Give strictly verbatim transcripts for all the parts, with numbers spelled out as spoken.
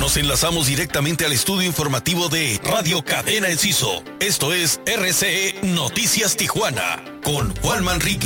nos enlazamos directamente al estudio informativo de Radio Cadena Enciso. Esto es R C E Noticias Tijuana, con Juan Manrique.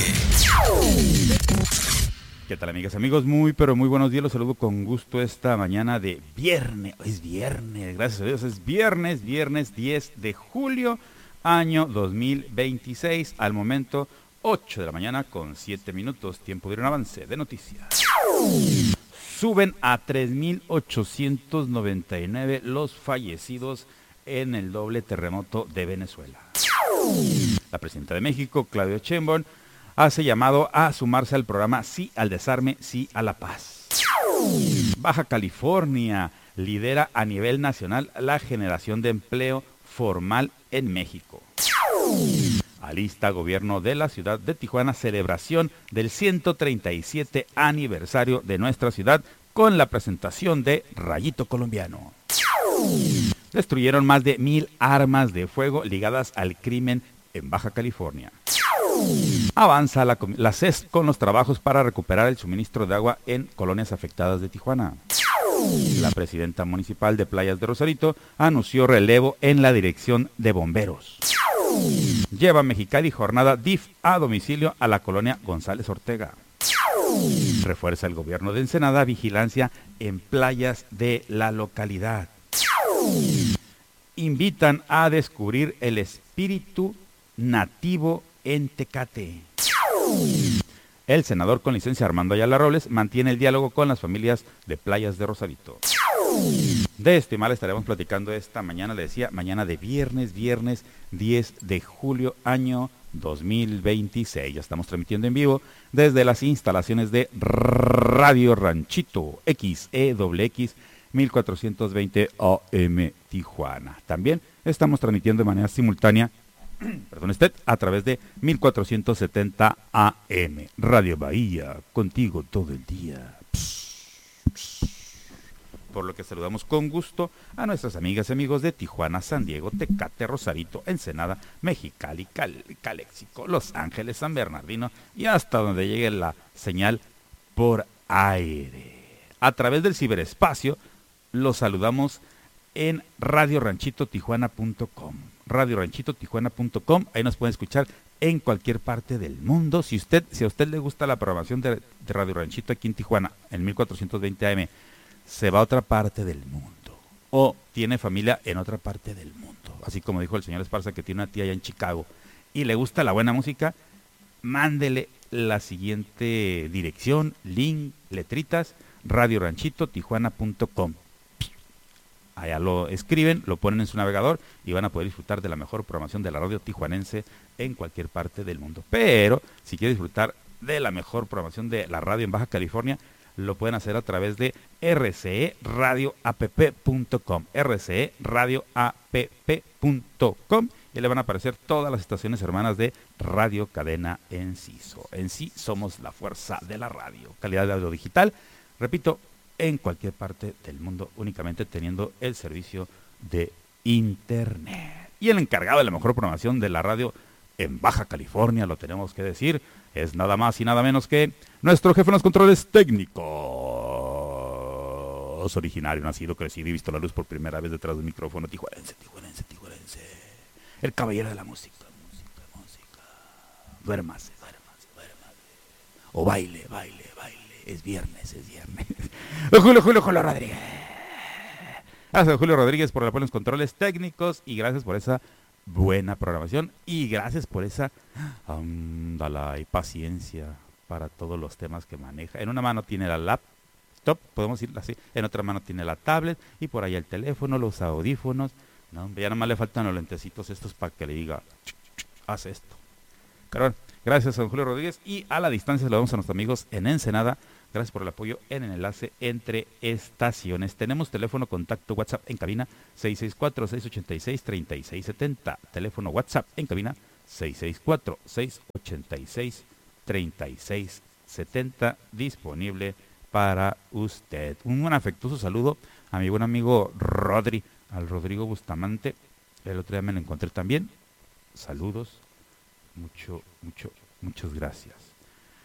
¿Qué tal, amigas, amigos? Muy, pero muy buenos días. Los saludo con gusto esta mañana de viernes. Es viernes, gracias a Dios, es viernes, viernes diez de julio, año dos mil veintiséis. Al momento, ocho de la mañana con siete minutos. Tiempo de un avance de noticias. Suben a tres mil ochocientos noventa y nueve los fallecidos en el doble terremoto de Venezuela. La presidenta de México, Claudia Sheinbaum, hace llamado a sumarse al programa Sí al Desarme, Sí a la Paz. Baja California lidera a nivel nacional la generación de empleo formal en México. Alista gobierno de la ciudad de Tijuana celebración del ciento treinta y siete aniversario de nuestra ciudad con la presentación de Rayito Colombiano. Destruyeron más de mil armas de fuego ligadas al crimen en Baja California. Avanza la, la C E S con los trabajos para recuperar el suministro de agua en colonias afectadas de Tijuana. La presidenta municipal de Playas de Rosarito anunció relevo en la dirección de bomberos. Lleva Mexicali jornada D I F a domicilio a la colonia González Ortega. Refuerza el gobierno de Ensenada vigilancia en playas de la localidad. Invitan a descubrir el espíritu nativo en Tecate. El senador con licencia Armando Ayala Robles mantiene el diálogo con las familias de Playas de Rosarito. De esto y más estaremos platicando esta mañana, le decía, mañana de viernes, viernes diez de julio, año dos mil veintiséis. Ya estamos transmitiendo en vivo desde las instalaciones de Radio Ranchito X E X X mil cuatrocientos veinte A M Tijuana. También estamos transmitiendo de manera simultánea perdón usted, a través de mil cuatrocientos setenta A M, Radio Bahía, contigo todo el día. Por lo que saludamos con gusto a nuestras amigas y amigos de Tijuana, San Diego, Tecate, Rosarito, Ensenada, Mexicali, Cal Calexico, Los Ángeles, San Bernardino y hasta donde llegue la señal por aire. A través del ciberespacio los saludamos en radio ranchito tijuana punto com. radio ranchito tijuana punto com, ahí nos pueden escuchar en cualquier parte del mundo. Si usted, si a usted le gusta la programación de, de Radio Ranchito aquí en Tijuana, en mil cuatrocientos veinte A M, se va a otra parte del mundo, o tiene familia en otra parte del mundo, así como dijo el señor Esparza que tiene una tía allá en Chicago, y le gusta la buena música, mándele la siguiente dirección, link, letritas, radio ranchito tijuana punto com. Allá lo escriben, lo ponen en su navegador y van a poder disfrutar de la mejor programación de la radio tijuanense en cualquier parte del mundo. Pero si quiere disfrutar de la mejor programación de la radio en Baja California, lo pueden hacer a través de r c e radio app punto com. r c e radio app punto com y le van a aparecer todas las estaciones hermanas de Radio Cadena Enciso. En sí somos la fuerza de la radio. Calidad de audio digital, repito, en cualquier parte del mundo, únicamente teniendo el servicio de internet. Y el encargado de la mejor programación de la radio en Baja California, lo tenemos que decir, es nada más y nada menos que nuestro jefe en los controles técnicos, originario, nacido, crecido y visto la luz por primera vez detrás de un micrófono, tijuanense, tijuanense, tijuanense, el caballero de la música, música, música, duérmase, duérmase, duérmase, o baile, baile, baile. Es viernes, es viernes. Don Julio, Julio, Julio Rodríguez. Gracias, don Julio Rodríguez, por el apoyo en los controles técnicos y gracias por esa buena programación y gracias por esa ándala y paciencia para todos los temas que maneja. En una mano tiene la laptop, podemos decirlo así, en otra mano tiene la tablet y por ahí el teléfono, los audífonos. No, ya nomás le faltan los lentecitos estos para que le diga, haz esto. Pero bueno, gracias a don Julio Rodríguez y a la distancia saludamos a nuestros amigos en Ensenada. Gracias por el apoyo en el enlace entre estaciones. Tenemos teléfono contacto WhatsApp en cabina seis seis cuatro, seis ocho seis, tres seis siete cero. Teléfono WhatsApp en cabina seis seis cuatro, seis ocho seis, tres seis siete cero disponible para usted. Un afectuoso saludo a mi buen amigo Rodri, al Rodrigo Bustamante. El otro día me lo encontré también. Saludos. Mucho, mucho, muchas gracias.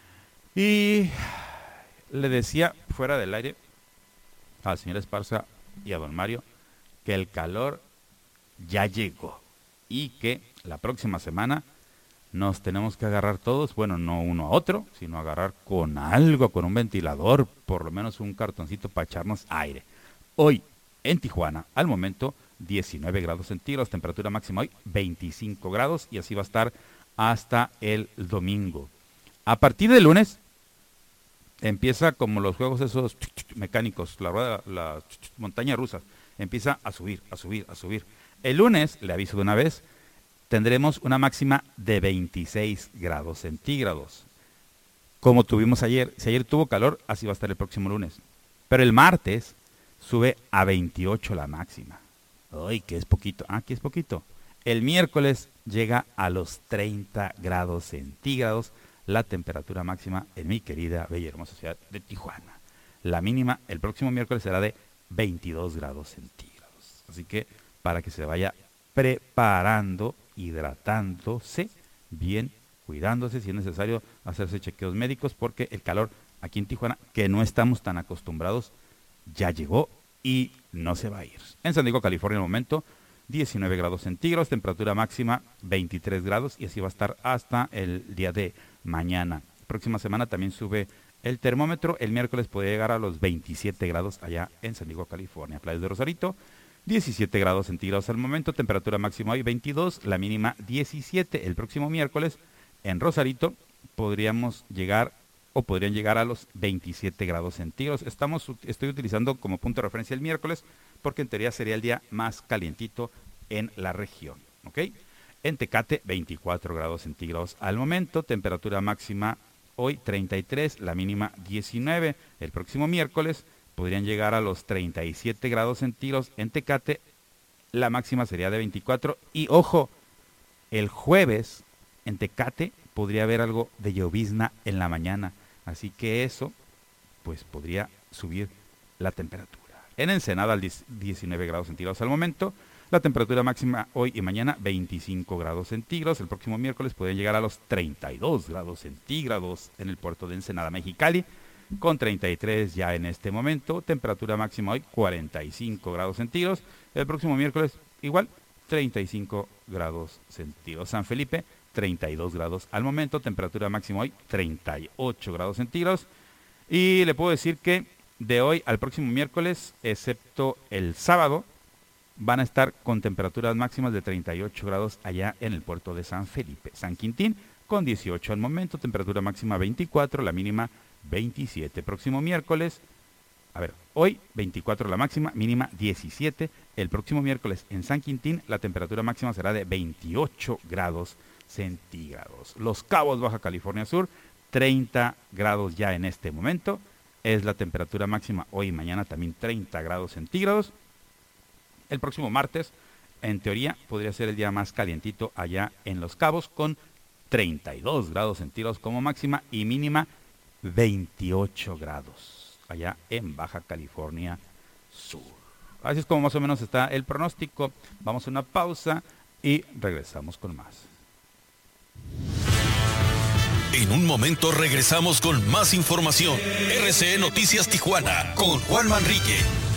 Y le decía fuera del aire al señor Esparza y a don Mario que el calor ya llegó y que la próxima semana nos tenemos que agarrar todos, bueno, no uno a otro, sino agarrar con algo, con un ventilador, por lo menos un cartoncito para echarnos aire. Hoy en Tijuana, al momento, diecinueve grados centígrados, temperatura máxima hoy veinticinco grados y así va a estar hasta el domingo. A partir del lunes empieza como los juegos esos mecánicos, la rueda, las montañas rusas, empieza a subir, a subir, a subir. El lunes, le aviso de una vez, tendremos una máxima de veintiséis grados centígrados. Como tuvimos ayer, si ayer tuvo calor, así va a estar el próximo lunes. Pero el martes sube a veintiocho la máxima. Ay, que es poquito. Ah, que es poquito. El miércoles llega a los treinta grados centígrados la temperatura máxima en mi querida, bella y hermosa ciudad de Tijuana. La mínima el próximo miércoles será de veintidós grados centígrados. Así que para que se vaya preparando, hidratándose bien, cuidándose, si es necesario hacerse chequeos médicos, porque el calor aquí en Tijuana, que no estamos tan acostumbrados, ya llegó y no se va a ir. En San Diego, California, el momento, diecinueve grados centígrados, temperatura máxima veintitrés grados y así va a estar hasta el día de mañana. Próxima semana también sube el termómetro, el miércoles puede llegar a los veintisiete grados allá en San Diego, California. Playas de Rosarito, diecisiete grados centígrados al momento, temperatura máxima hoy veintidós, la mínima diecisiete. El próximo miércoles en Rosarito podríamos llegar o podrían llegar a los veintisiete grados centígrados. Estamos, estoy utilizando como punto de referencia el miércoles porque en teoría sería el día más calientito en la región, ¿ok? En Tecate, veinticuatro grados centígrados al momento, temperatura máxima hoy treinta y tres, la mínima diecinueve. El próximo miércoles podrían llegar a los treinta y siete grados centígrados en Tecate, la máxima sería de veinticuatro. Y ojo, el jueves en Tecate podría haber algo de llovizna en la mañana, así que eso pues podría subir la temperatura. En Ensenada, diecinueve grados centígrados al momento, la temperatura máxima hoy y mañana veinticinco grados centígrados. El próximo miércoles pueden llegar a los treinta y dos grados centígrados en el puerto de Ensenada, Mexicali, con treinta y tres ya en este momento. Temperatura máxima hoy cuarenta y cinco grados centígrados. El próximo miércoles igual treinta y cinco grados centígrados. San Felipe, treinta y dos grados al momento. Temperatura máxima hoy treinta y ocho grados centígrados. Y le puedo decir que de hoy al próximo miércoles, excepto el sábado, van a estar con temperaturas máximas de treinta y ocho grados allá en el puerto de San Felipe. San Quintín con dieciocho al momento, temperatura máxima veinticuatro, la mínima veintisiete. Próximo miércoles, a ver, hoy veinticuatro la máxima, mínima diecisiete. El próximo miércoles en San Quintín la temperatura máxima será de veintiocho grados centígrados. Los Cabos, Baja California Sur, treinta grados ya en este momento. Es la temperatura máxima hoy y mañana también treinta grados centígrados. El próximo martes, en teoría, podría ser el día más calientito allá en Los Cabos con treinta y dos grados centígrados como máxima y mínima veintiocho grados allá en Baja California Sur. Así es como más o menos está el pronóstico. Vamos a una pausa y regresamos con más. En un momento regresamos con más información. R C E Noticias Tijuana con Juan Manrique.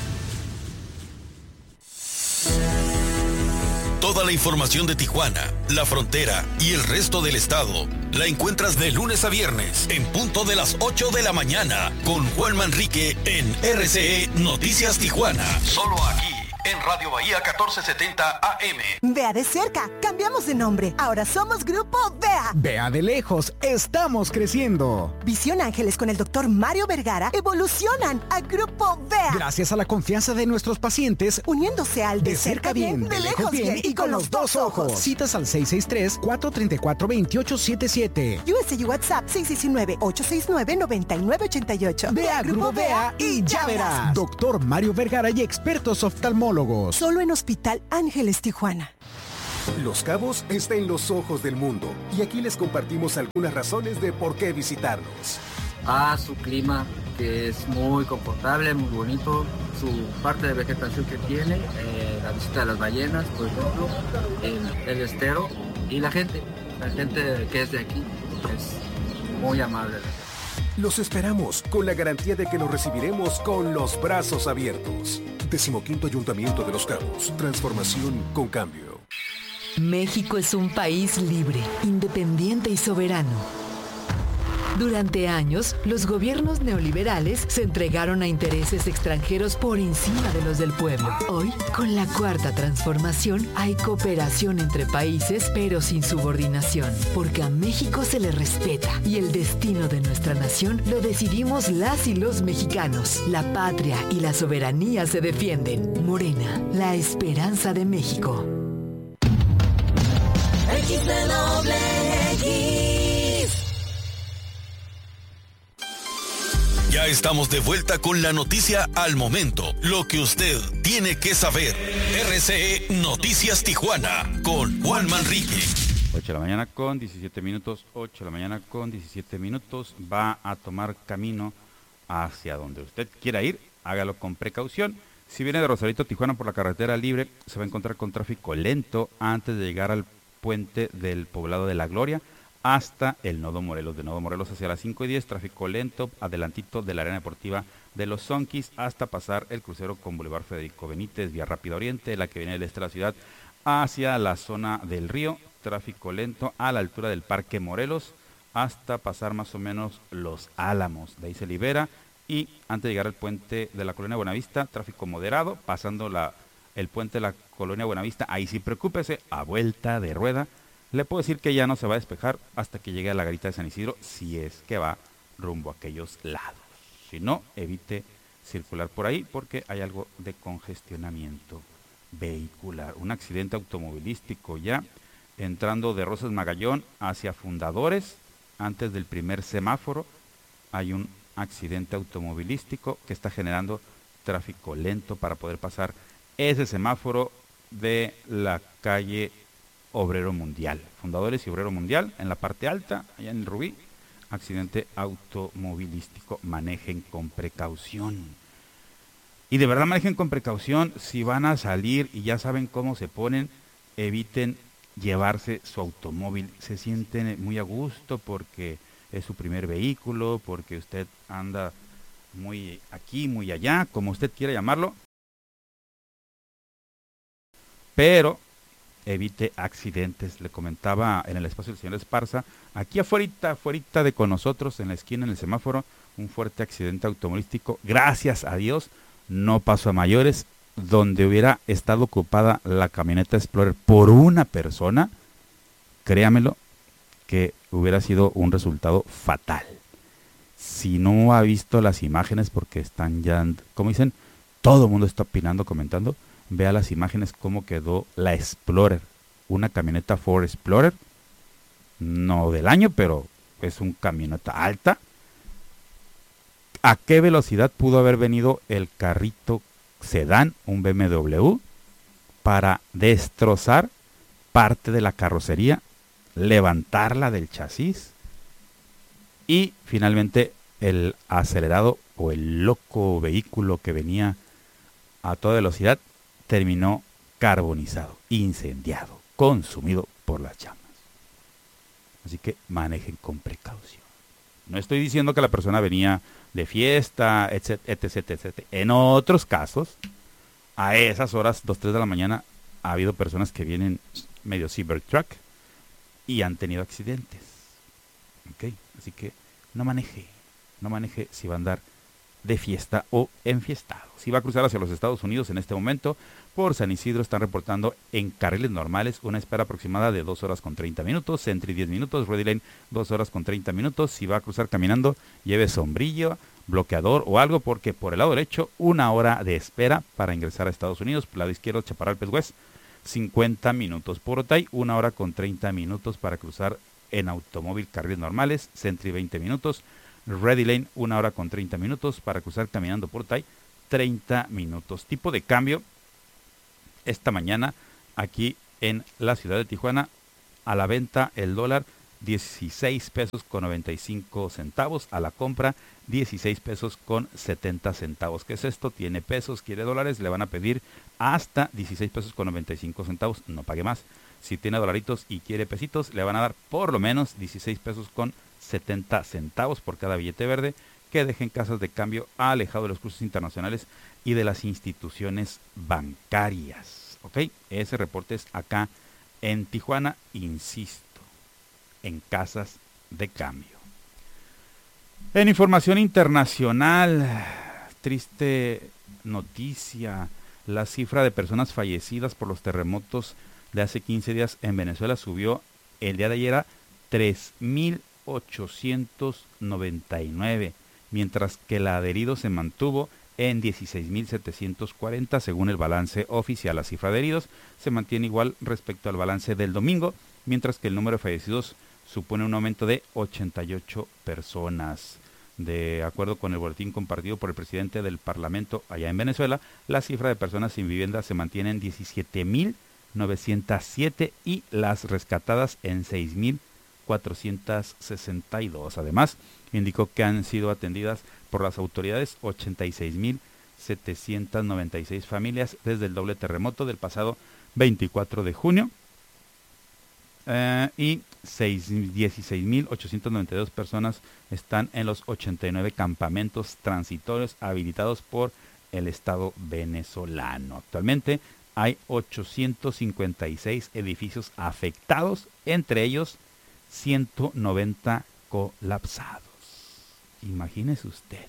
Toda la información de Tijuana, la frontera y el resto del estado la encuentras de lunes a viernes en punto de las ocho de la mañana con Juan Manrique en R C E Noticias Tijuana. Solo aquí en Radio Bahía catorce setenta A M. Vea de cerca, cambiamos de nombre. Ahora somos Grupo Vea. Vea de lejos, estamos creciendo. Visión Ángeles con el doctor Mario Vergara evolucionan a Grupo Vea. Gracias a la confianza de nuestros pacientes, uniéndose al de, de cerca bien, bien, de lejos bien, bien y con los dos ojos. Citas al seis seis tres, cuatro tres cuatro, dos ocho siete siete. U S U WhatsApp seis uno nueve, ocho seis nueve, nueve nueve ocho ocho. Vea Grupo Vea y ya verás. Doctor Mario Vergara y expertos oftalmólogos. Solo en Hospital Ángeles Tijuana. Los Cabos está en los ojos del mundo y aquí les compartimos algunas razones de por qué visitarnos. Ah, su clima, que es muy confortable, muy bonito, su parte de vegetación que tiene, eh, la visita de las ballenas, por ejemplo, el, el estero y la gente, la gente que es de aquí es muy amable. Los esperamos con la garantía de que los recibiremos con los brazos abiertos. Decimoquinto Ayuntamiento de Los Cabos. Transformación con cambio. México es un país libre, independiente y soberano. Durante años, los gobiernos neoliberales se entregaron a intereses extranjeros por encima de los del pueblo. Hoy, con la Cuarta Transformación, hay cooperación entre países, pero sin subordinación, porque a México se le respeta y el destino de nuestra nación lo decidimos las y los mexicanos. La patria y la soberanía se defienden. Morena, la esperanza de México. X de doble X. Ya estamos de vuelta con la noticia al momento, lo que usted tiene que saber. R C E Noticias Tijuana con Juan Manrique. ocho de la mañana con diecisiete minutos, ocho de la mañana con diecisiete minutos, va a tomar camino hacia donde usted quiera ir, hágalo con precaución. Si viene de Rosarito, Tijuana por la carretera libre, se va a encontrar con tráfico lento antes de llegar al puente del Poblado de la Gloria, hasta el Nodo Morelos. De Nodo Morelos hacia las cinco y diez, tráfico lento, adelantito de la Arena Deportiva de los Sonquis, hasta pasar el crucero con Boulevard Federico Benítez, Vía Rápida Oriente, la que viene del este de la ciudad, hacia la zona del río, tráfico lento a la altura del Parque Morelos, hasta pasar más o menos Los Álamos. De ahí se libera, y antes de llegar al puente de la Colonia Buenavista, tráfico moderado, pasando la, el puente de la Colonia Buenavista, ahí sí preocúpese, a vuelta de rueda. Le puedo decir que ya no se va a despejar hasta que llegue a la garita de San Isidro, si es que va rumbo a aquellos lados. Si no, evite circular por ahí porque hay algo de congestionamiento vehicular. Un accidente automovilístico ya entrando de Rosas Magallón hacia Fundadores, antes del primer semáforo. Hay un accidente automovilístico que está generando tráfico lento para poder pasar ese semáforo de la calle Obrero Mundial, Fundadores y Obrero Mundial, en la parte alta, allá en el Rubí, accidente automovilístico. Manejen con precaución. Y de verdad manejen con precaución. Si van a salir y ya saben cómo se ponen, eviten llevarse su automóvil. Se sienten muy a gusto porque es su primer vehículo, porque usted anda muy aquí, muy allá, como usted quiera llamarlo. Pero evite accidentes. Le comentaba en el espacio del señor Esparza, aquí afuera, afuera de con nosotros, en la esquina, en el semáforo, un fuerte accidente automovilístico. Gracias a Dios, no pasó a mayores. Donde hubiera estado ocupada la camioneta Explorer por una persona, créamelo, que hubiera sido un resultado fatal. Si no ha visto las imágenes, porque están ya, como dicen, todo el mundo está opinando, comentando, vea las imágenes cómo quedó la Explorer, una camioneta Ford Explorer, no del año, pero es una camioneta alta. ¿A qué velocidad pudo haber venido el carrito sedán, un B M W, para destrozar parte de la carrocería, levantarla del chasis y finalmente el acelerado o el loco vehículo que venía a toda velocidad terminó carbonizado, incendiado, consumido por las llamas? Así que manejen con precaución. No estoy diciendo que la persona venía de fiesta, etc, etc, etc. En otros casos, a esas horas, dos, tres de la mañana, ha habido personas que vienen medio Cybertruck y han tenido accidentes. ¿Ok? Así que no maneje, no maneje si va a andar de fiesta o enfiestado. Si va a cruzar hacia los Estados Unidos en este momento, por San Isidro están reportando en carriles normales una espera aproximada de dos horas con treinta minutos, Sentry diez minutos, Ready Lane dos horas con treinta minutos. Si va a cruzar caminando, lleve sombrilla, bloqueador o algo, porque por el lado derecho, una hora de espera para ingresar a Estados Unidos. Por el lado izquierdo, Chaparral Pez West, cincuenta minutos. Por Otay, una hora con treinta minutos para cruzar en automóvil carriles normales, Sentry veinte minutos, Ready Lane una hora con treinta minutos para cruzar caminando por Otay, treinta minutos. Tipo de cambio esta mañana aquí en la ciudad de Tijuana, a la venta el dólar dieciséis pesos con noventa y cinco centavos, a la compra dieciséis pesos con setenta centavos. ¿Qué es esto? Tiene pesos, quiere dólares, le van a pedir hasta dieciséis pesos con noventa y cinco centavos, no pague más. Si tiene dolaritos y quiere pesitos, le van a dar por lo menos dieciséis pesos con setenta centavos por cada billete verde que dejen casas de cambio alejado de los cruces internacionales y de las instituciones bancarias. ¿Ok? Ese reporte es acá en Tijuana, insisto, en casas de cambio. En información internacional, triste noticia, la cifra de personas fallecidas por los terremotos de hace quince días en Venezuela subió el día de ayer a tres mil ochocientos noventa y nueve, mientras que la de heridos se mantuvo en dieciséis mil setecientos cuarenta según el balance oficial. La cifra de heridos se mantiene igual respecto al balance del domingo, mientras que el número de fallecidos supone un aumento de ochenta y ocho personas. De acuerdo con el boletín compartido por el presidente del Parlamento allá en Venezuela, la cifra de personas sin vivienda se mantiene en diecisiete mil novecientos siete y las rescatadas en seis mil cuatrocientos sesenta y dos. Además, indicó que han sido atendidas por las autoridades ochenta y seis mil setecientos noventa y seis familias desde el doble terremoto del pasado veinticuatro de junio eh, y dieciséis mil ochocientos noventa y dos personas están en los ochenta y nueve campamentos transitorios habilitados por el Estado venezolano. Actualmente hay ochocientos cincuenta y seis edificios afectados, entre ellos ciento noventa colapsados. Imagínese usted,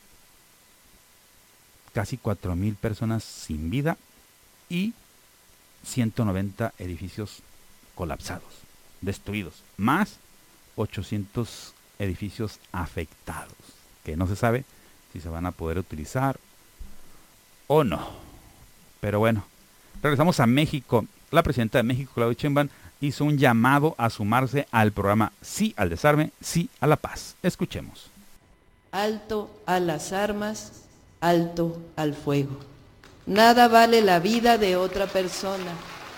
casi cuatro mil personas sin vida y ciento noventa edificios colapsados, destruidos, más ochocientos edificios afectados, que no se sabe si se van a poder utilizar o no. Pero bueno, regresamos a México. La presidenta de México, Claudia Sheinbaum, hizo un llamado a sumarse al programa Sí al Desarme, Sí a la Paz. Escuchemos. Alto a las armas, alto al fuego. Nada vale la vida de otra persona.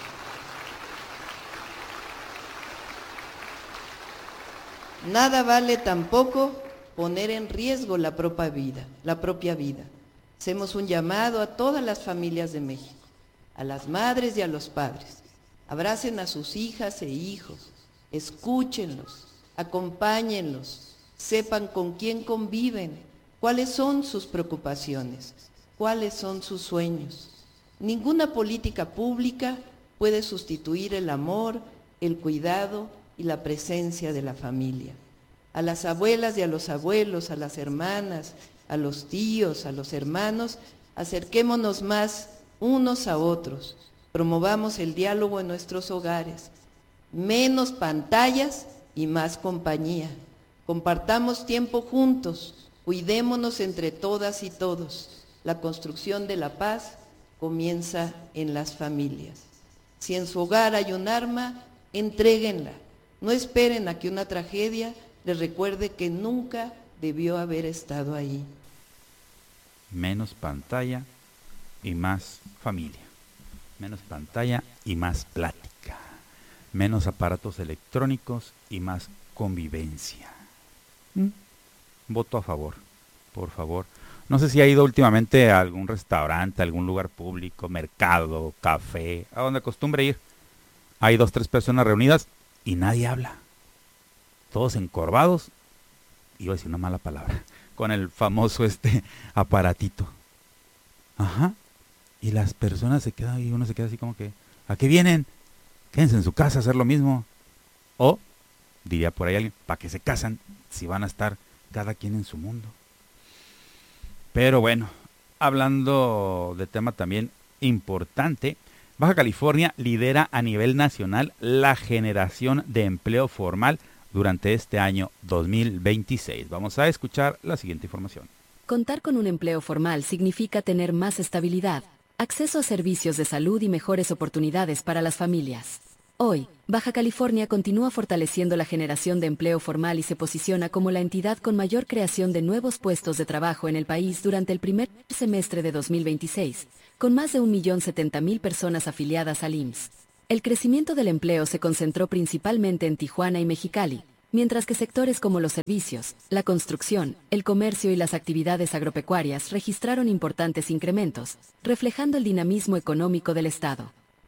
Nada vale tampoco poner en riesgo la propia vida, la propia vida. Hacemos un llamado a todas las familias de México, a las madres y a los padres. Abracen a sus hijas e hijos, escúchenlos, acompáñenlos, sepan con quién conviven, cuáles son sus preocupaciones, cuáles son sus sueños. Ninguna política pública puede sustituir el amor, el cuidado y la presencia de la familia. A las abuelas y a los abuelos, a las hermanas, a los tíos, a los hermanos, acerquémonos más unos a otros, promovamos el diálogo en nuestros hogares, menos pantallas y más compañía. Compartamos tiempo juntos, cuidémonos entre todas y todos. La construcción de la paz comienza en las familias. Si en su hogar hay un arma, entréguenla. No esperen a que una tragedia les recuerde que nunca debió haber estado ahí. Menos pantalla y más familia. Menos pantalla y más plática. Menos aparatos electrónicos y más convivencia. ¿Mm? Voto a favor, por favor. No sé si ha ido últimamente a algún restaurante, a algún lugar público, mercado, café, a donde acostumbre ir. Hay dos, tres personas reunidas y nadie habla. Todos encorvados, iba a decir una mala palabra, con el famoso este aparatito. Ajá. Y las personas se quedan y uno se queda así como que, ¿a qué vienen? Quédense en su casa a hacer lo mismo. O, diría por ahí alguien, ¿para qué se casan si van a estar cada quien en su mundo? Pero bueno, hablando de tema también importante, Baja California lidera a nivel nacional la generación de empleo formal durante este año dos mil veintiséis. Vamos a escuchar la siguiente información. Contar con un empleo formal significa tener más estabilidad, acceso a servicios de salud y mejores oportunidades para las familias. Hoy, Baja California continúa fortaleciendo la generación de empleo formal y se posiciona como la entidad con mayor creación de nuevos puestos de trabajo en el país durante el primer semestre de dos mil veintiséis, con más de un millón setenta mil personas afiliadas al I M S S. El crecimiento del empleo se concentró principalmente en Tijuana y Mexicali, mientras que sectores como los servicios, la construcción, el comercio y las actividades agropecuarias registraron importantes incrementos, reflejando el dinamismo económico del estado.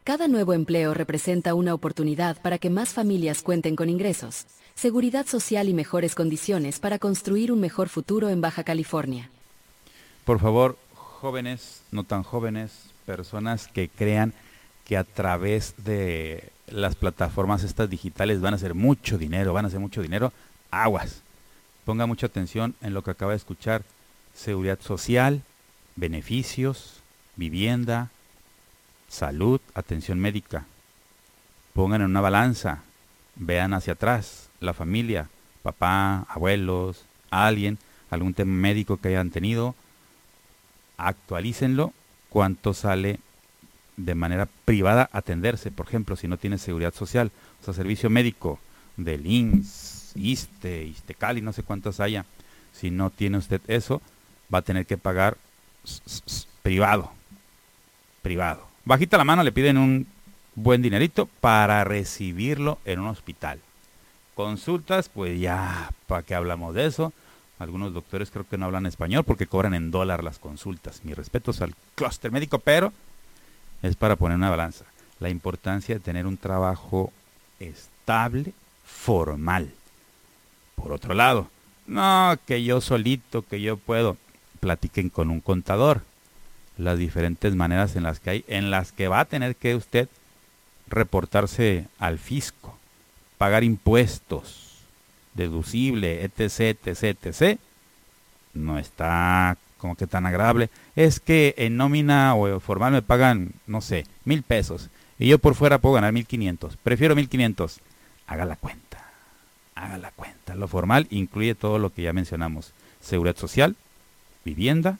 Cada nuevo empleo representa una oportunidad para que más familias cuenten con ingresos, seguridad social y mejores condiciones para construir un mejor futuro en Baja California. Por favor, jóvenes, no tan jóvenes, personas que crean que a través de las plataformas estas digitales van a hacer mucho dinero, van a hacer mucho dinero, aguas. Ponga mucha atención en lo que acaba de escuchar: seguridad social, beneficios, vivienda, salud, atención médica. Pongan en una balanza, vean hacia atrás, la familia, papá, abuelos, alguien, algún tema médico que hayan tenido, actualícenlo, cuánto sale de manera privada atenderse. Por ejemplo, si no tiene seguridad social, o sea, servicio médico del I M S S, ISSSTE, ISSSTECALI, no sé cuántos haya. Si no tiene usted eso, va a tener que pagar s -s -s, privado, privado. Bajita la mano le piden un buen dinerito para recibirlo en un hospital. Consultas, pues ya, ¿para qué hablamos de eso? Algunos doctores creo que no hablan español porque cobran en dólar las consultas. Mis respetos al clúster médico, pero es para poner una balanza. La importancia de tener un trabajo estable, formal. Por otro lado, no, que yo solito, que yo puedo. Platiquen con un contador. Las diferentes maneras en las que hay, en las que va a tener que usted reportarse al fisco, pagar impuestos, deducible, etc, etc, etc, no está como que tan agradable. Es que en nómina o formal me pagan, no sé, mil pesos, y yo por fuera puedo ganar mil quinientos, prefiero mil quinientos. Haga la cuenta, haga la cuenta. Lo formal incluye todo lo que ya mencionamos: seguridad social, vivienda,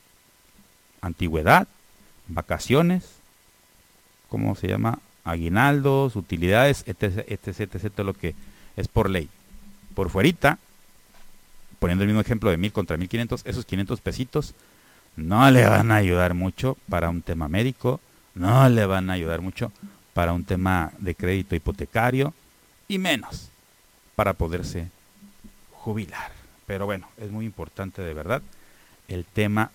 antigüedad, vacaciones, ¿cómo se llama? Aguinaldos, utilidades, etc, etc, etc, todo lo que es por ley. Por fuerita, poniendo el mismo ejemplo de mil contra mil quinientos, esos quinientos pesitos no le van a ayudar mucho para un tema médico, no le van a ayudar mucho para un tema de crédito hipotecario, y menos para poderse jubilar. Pero bueno, es muy importante de verdad el tema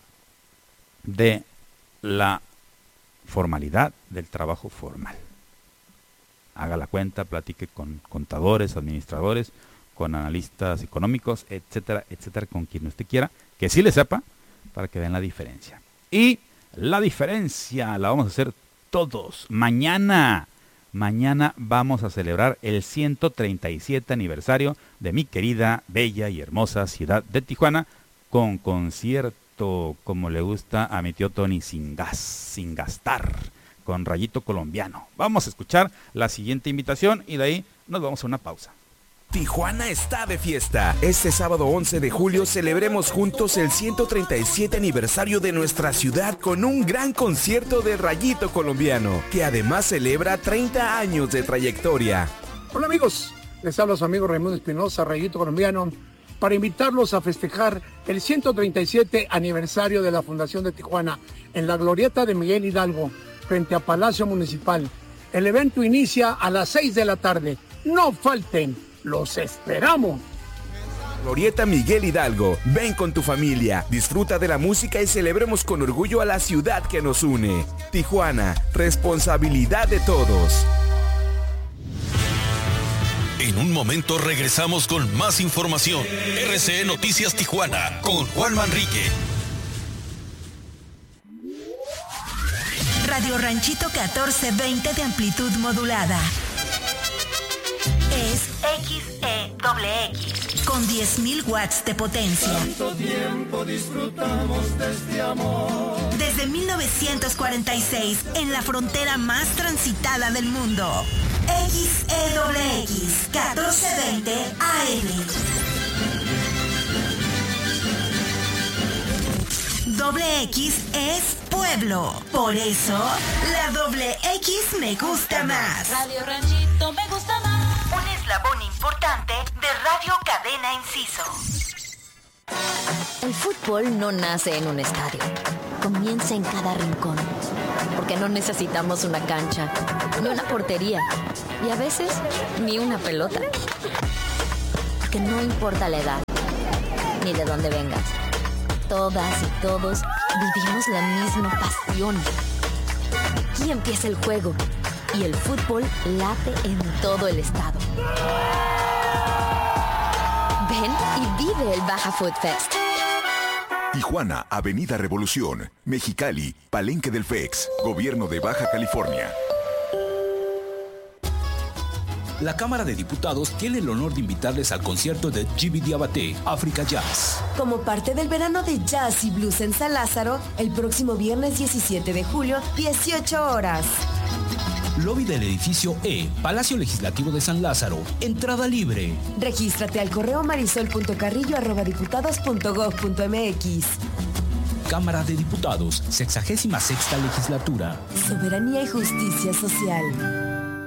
de la formalidad del trabajo formal. Haga la cuenta, platique con contadores, administradores, con analistas económicos, etcétera, etcétera, con quien usted quiera, que sí le sepa, para que vean la diferencia. Y la diferencia la vamos a hacer todos. Mañana, mañana vamos a celebrar el ciento treinta y siete aniversario de mi querida, bella y hermosa ciudad de Tijuana, con concierto, como le gusta a mi tío Tony, sin gas, sin gastar, con Rayito Colombiano. Vamos a escuchar la siguiente invitación y de ahí nos vamos a una pausa. Tijuana está de fiesta. Este sábado once de julio celebremos juntos el ciento treinta y siete aniversario de nuestra ciudad con un gran concierto de Rayito Colombiano, que además celebra treinta años de trayectoria. Hola amigos, les habla su amigo Raimundo Espinosa, Rayito Colombiano, para invitarlos a festejar el ciento treinta y siete aniversario de la Fundación de Tijuana en la glorieta de Miguel Hidalgo, frente a Palacio Municipal. El evento inicia a las seis de la tarde. No falten, los esperamos. Glorieta Miguel Hidalgo, ven con tu familia, disfruta de la música y celebremos con orgullo a la ciudad que nos une. Tijuana, responsabilidad de todos. En un momento regresamos con más información. R C E Noticias Tijuana con Juan Manrique. Radio Ranchito catorce veinte de amplitud modulada. Es X E X con diez mil watts de potencia. Tanto tiempo disfrutamos de este amor. Desde mil novecientos cuarenta y seis, en la frontera más transitada del mundo. X E X catorce veinte A M. Doble X es pueblo. Por eso, la doble X me gusta más. Radio Ranchito me gusta más. Un eslabón importante de Radio Cadena Inciso. El fútbol no nace en un estadio. Comienza en cada rincón. Porque no necesitamos una cancha, ni una portería, y a veces ni una pelota. Porque no importa la edad, ni de dónde vengas. Todas y todos vivimos la misma pasión. Aquí empieza el juego. y el fútbol late en todo el estado. Ven y vive el Baja Food Fest. Tijuana, Avenida Revolución, Mexicali, Palenque del F E X, Gobierno de Baja California. La Cámara de Diputados tiene el honor de invitarles al concierto de G B Diabaté, África Jazz. Como parte del verano de jazz y blues en San Lázaro, el próximo viernes diecisiete de julio, dieciocho horas. Lobby del edificio E, Palacio Legislativo de San Lázaro. Entrada libre. Regístrate al correo marisol punto carrillo arroba diputados punto gob punto mx. Cámara de Diputados, sexagésima sexta legislatura. Soberanía y justicia social.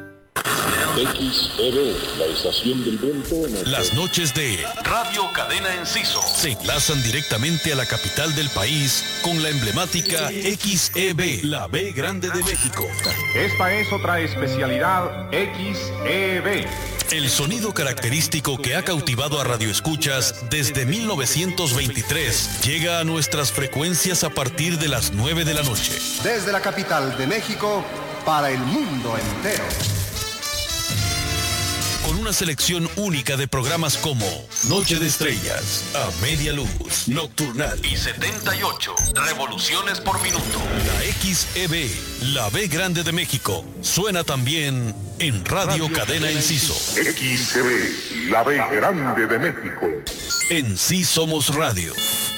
X E B, la estación del viento. Las noches de Radio Cadena Enciso se enlazan directamente a la capital del país con la emblemática X E B, la B grande de México. Esta es otra especialidad X E B. El sonido característico que ha cautivado a radioescuchas desde mil novecientos veintitrés llega a nuestras frecuencias a partir de las nueve de la noche. Desde la capital de México para el mundo entero. Con una selección única de programas como Noche de Estrellas, A Media Luz, Nocturnal y setenta y ocho Revoluciones por Minuto. La X E B, la B grande de México, suena también en Radio, Radio Cadena Enciso. X E B, la B grande de México. En Sí Somos Radio.